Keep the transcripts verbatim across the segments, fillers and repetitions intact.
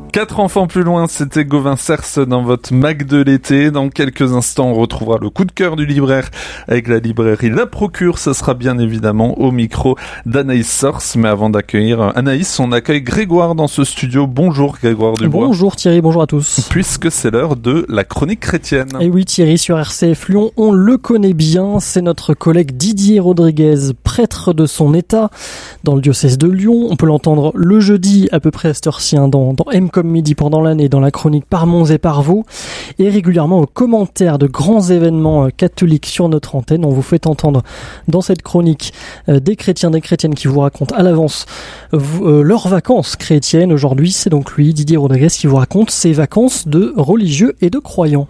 Quatre enfants plus loin, c'était Gauvin Cers dans votre Mac de l'été. Dans quelques instants, on retrouvera le coup de cœur du libraire avec la librairie La Procure. Ce sera bien évidemment au micro d'Anaïs Sors. Mais avant d'accueillir Anaïs, on accueille Grégoire dans ce studio. Bonjour Grégoire Dubois. Bonjour Thierry, bonjour à tous. Puisque c'est l'heure de la chronique chrétienne. Et oui Thierry, sur R C F Lyon, on le connaît bien. C'est notre collègue Didier Rodriguez, prêtre de son état dans le diocèse de Lyon. On peut l'entendre le jeudi à peu près à cette heure-ci hein, dans, dans M comme midi pendant l'année, dans la chronique Par Monts et par Vaux, et régulièrement aux commentaires de grands événements euh, catholiques sur notre antenne. On vous fait entendre dans cette chronique euh, des chrétiens, des chrétiennes qui vous racontent à l'avance euh, leurs vacances chrétiennes. Aujourd'hui, c'est donc lui, Didier Rodriguez, qui vous raconte ses vacances de religieux et de croyants.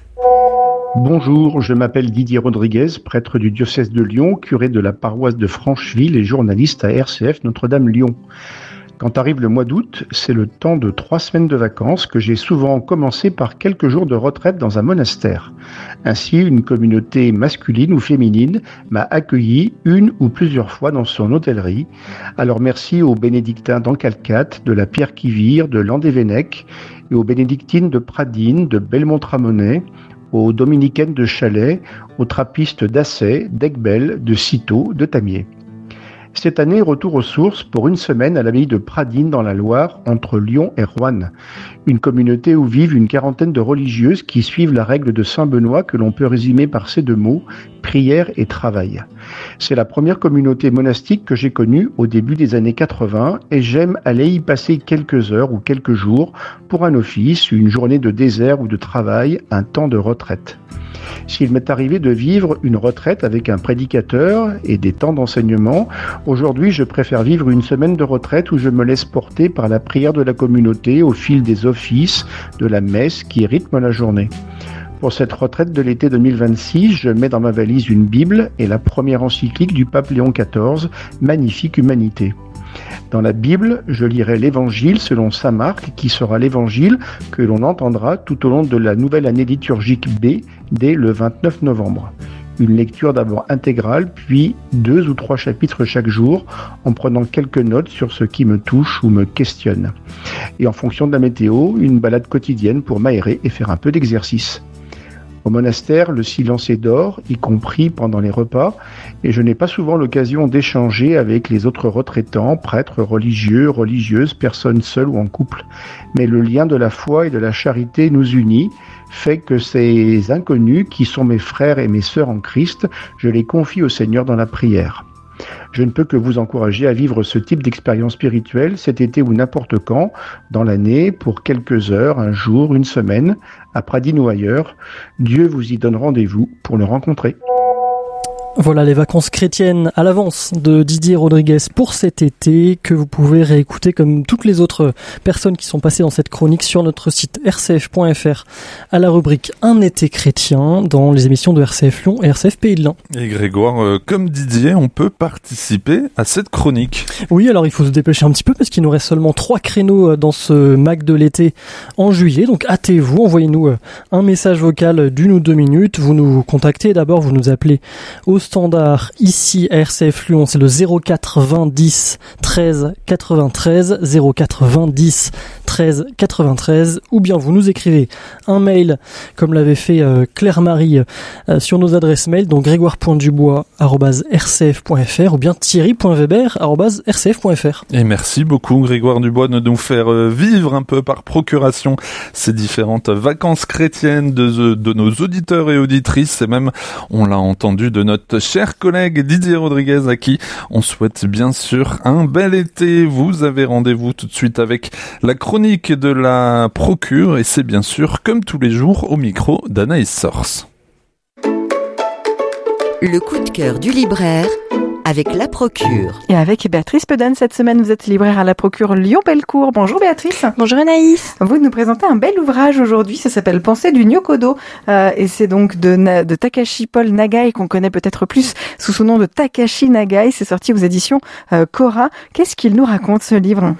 Bonjour, je m'appelle Didier Rodriguez, prêtre du diocèse de Lyon, curé de la paroisse de Francheville et journaliste à R C F Notre-Dame Lyon. Quand arrive le mois d'août, c'est le temps de trois semaines de vacances que j'ai souvent commencé par quelques jours de retraite dans un monastère. Ainsi, une communauté masculine ou féminine m'a accueilli une ou plusieurs fois dans son hôtellerie. Alors merci aux bénédictins d'Ancalcat, de la Pierre-qui-Vire, de Landévennec et aux bénédictines de Pradines, de Belmont-Tramonnet, aux dominicaines de Chalais, aux trappistes d'Assay, d'Aiguebel, de Cîteaux, de Tamier. Cette année, retour aux sources pour une semaine à l'abbaye de Pradines dans la Loire, entre Lyon et Roanne. Une communauté où vivent une quarantaine de religieuses qui suivent la règle de Saint Benoît que l'on peut résumer par ces deux mots, prière et travail. C'est la première communauté monastique que j'ai connue au début des années quatre-vingts et j'aime aller y passer quelques heures ou quelques jours pour un office, une journée de désert ou de travail, un temps de retraite. S'il m'est arrivé de vivre une retraite avec un prédicateur et des temps d'enseignement, aujourd'hui je préfère vivre une semaine de retraite où je me laisse porter par la prière de la communauté au fil des offices, de la messe qui rythme la journée. Pour cette retraite de l'été deux mille vingt-six, je mets dans ma valise une Bible et la première encyclique du pape Léon quatorze, Magnifique Humanité. Dans la Bible, je lirai l'Évangile selon saint Marc, qui sera l'Évangile que l'on entendra tout au long de la nouvelle année liturgique B, dès le vingt-neuf novembre. Une lecture d'abord intégrale, puis deux ou trois chapitres chaque jour, en prenant quelques notes sur ce qui me touche ou me questionne. Et en fonction de la météo, une balade quotidienne pour m'aérer et faire un peu d'exercice. Au monastère, le silence est d'or, y compris pendant les repas, et je n'ai pas souvent l'occasion d'échanger avec les autres retraitants, prêtres, religieux, religieuses, personnes seules ou en couple. Mais le lien de la foi et de la charité nous unit, fait que ces inconnus, qui sont mes frères et mes sœurs en Christ, je les confie au Seigneur dans la prière. Je ne peux que vous encourager à vivre ce type d'expérience spirituelle cet été ou n'importe quand, dans l'année, pour quelques heures, un jour, une semaine, à Pradines ou ailleurs. Dieu vous y donne rendez-vous pour le rencontrer. Voilà les vacances chrétiennes à l'avance de Didier Rodriguez pour cet été, que vous pouvez réécouter comme toutes les autres personnes qui sont passées dans cette chronique sur notre site r c f point f r à la rubrique Un été chrétien dans les émissions de R C F Lyon et R C F Pays de l'Ain. Et Grégoire, euh, comme Didier, on peut participer à cette chronique. Oui, alors il faut se dépêcher un petit peu parce qu'il nous reste seulement trois créneaux dans ce Mac de l'été en juillet. Donc hâtez-vous, envoyez-nous un message vocal d'une ou deux minutes. Vous nous contactez d'abord, vous nous appelez au standard ici à R C F Lyon, c'est le zéro quatre vingt dix treize quatre-vingt-treize, zéro quatre vingt dix treize quatre-vingt-treize, ou bien vous nous écrivez un mail comme l'avait fait euh, Claire-Marie euh, sur nos adresses mail, donc grégoire point dubois arobase r c f point f r ou bien thierry point weber arobase r c f point f r. Et merci beaucoup Grégoire Dubois de nous faire euh, vivre un peu par procuration ces différentes vacances chrétiennes de, de nos auditeurs et auditrices, et même, on l'a entendu, de notre cher collègue Didier Rodriguez, à qui on souhaite bien sûr un bel été. Vous avez rendez-vous tout de suite avec la chronique de la Procure, et c'est bien sûr, comme tous les jours, au micro d'Anaïs Sors. Le coup de cœur du libraire avec La Procure. Et avec Béatrice Pedane, cette semaine, vous êtes libraire à La Procure Lyon-Bellecour. Bonjour Béatrice. Bonjour Anaïs. Vous nous présentez un bel ouvrage aujourd'hui, ça s'appelle Pensée du Nyokodo, euh, et c'est donc de, de Takashi Paul Nagai, qu'on connaît peut-être plus sous son nom de Takashi Nagai. C'est sorti aux éditions euh, Cora. Qu'est-ce qu'il nous raconte, ce livre ?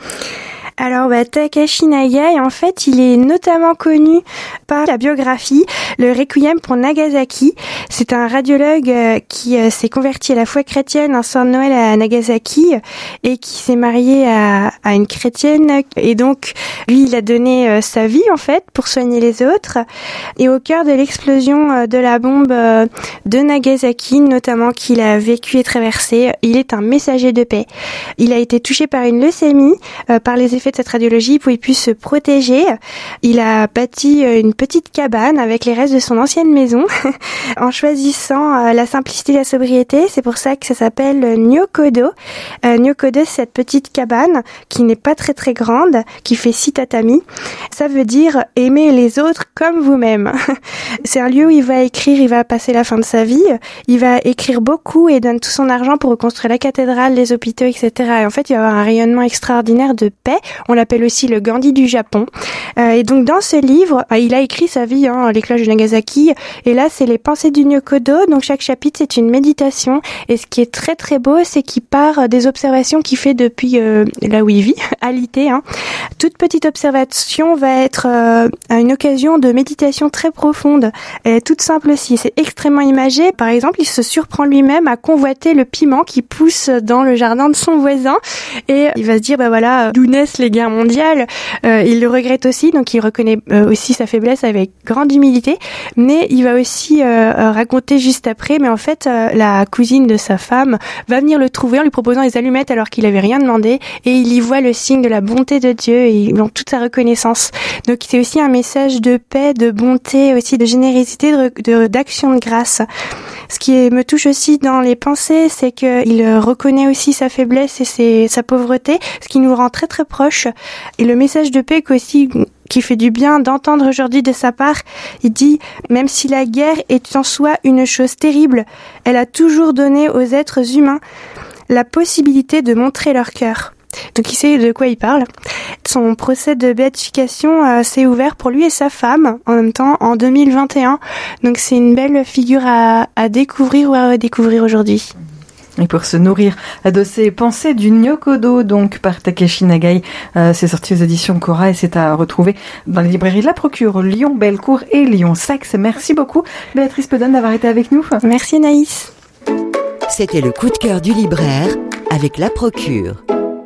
Alors, bah, Takashi Nagai, en fait, il est notamment connu par la biographie Le Requiem pour Nagasaki. C'est un radiologue euh, qui euh, s'est converti à la foi chrétienne un soir de Noël à Nagasaki et qui s'est marié à, à une chrétienne. Et donc, lui, il a donné euh, sa vie, en fait, pour soigner les autres. Et au cœur de l'explosion euh, de la bombe euh, de Nagasaki, notamment qu'il a vécu et traversé, il est un messager de paix. Il a été touché par une leucémie, euh, par les effets de cette radiologie, pour qu'il puisse se protéger. Il a bâti une petite cabane avec les restes de son ancienne maison en choisissant euh, la simplicité et la sobriété. C'est pour ça que ça s'appelle Nyokodo. Euh, Nyokodo, c'est cette petite cabane qui n'est pas très très grande, qui fait six tatamis. Ça veut dire aimer les autres comme vous-même. C'est un lieu où il va écrire, il va passer la fin de sa vie. Il va écrire beaucoup et donne tout son argent pour reconstruire la cathédrale, les hôpitaux, et cetera. Et en fait, il va avoir un rayonnement extraordinaire de paix. On l'appelle aussi le Gandhi du Japon. Euh, et donc, dans ce livre, il a écrit sa vie, hein, les cloches de Nagasaki. Et là, c'est les pensées du Nyokodo. Donc, chaque chapitre, c'est une méditation. Et ce qui est très, très beau, c'est qu'il part des observations qu'il fait depuis euh, là où il vit, à l'Ité. Hein. Toute petite observation va être euh, une occasion de méditation très profonde. Elle est toute simple aussi. C'est extrêmement imagé. Par exemple, il se surprend lui-même à convoiter le piment qui pousse dans le jardin de son voisin. Et il va se dire, bah voilà, d'où naissent les guerres mondiales. Euh, il le regrette aussi, donc il reconnaît euh, aussi sa faiblesse avec grande humilité. Mais il va aussi euh, raconter juste après, mais en fait, euh, la cousine de sa femme va venir le trouver en lui proposant des allumettes alors qu'il avait rien demandé. Et il y voit le signe de la bonté de Dieu et donc toute sa reconnaissance. Donc c'est aussi un message de paix, de bonté, aussi de générosité, de, de, d'action de grâce. Ce qui est, me touche aussi dans les pensées, c'est qu'il reconnaît aussi sa faiblesse et ses, sa pauvreté, ce qui nous rend très très proches. Et le message de paix aussi qui fait du bien d'entendre aujourd'hui de sa part, il dit « Même si la guerre est en soi une chose terrible, elle a toujours donné aux êtres humains la possibilité de montrer leur cœur. » Donc il sait de quoi il parle. Son procès de béatification euh, s'est ouvert pour lui et sa femme en même temps en deux mille vingt et un. Donc c'est une belle figure à, à découvrir ou à redécouvrir aujourd'hui. Et pour se nourrir de ces pensées du Nyokodo, donc par Takashi Nagai, euh, c'est sorti aux éditions Cora et c'est à retrouver dans les librairies de la Procure, Lyon Bellecour et Lyon Saxe. Merci beaucoup Béatrice Pedonne d'avoir été avec nous. Merci Naïs. C'était le coup de cœur du libraire avec la Procure.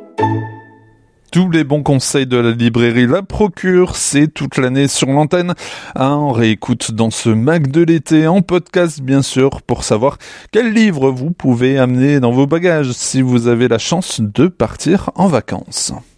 Tous les bons conseils de la librairie La Procure, c'est toute l'année sur l'antenne. Hein, on réécoute dans ce Mac de l'été, en podcast bien sûr, pour savoir quel livre vous pouvez amener dans vos bagages si vous avez la chance de partir en vacances.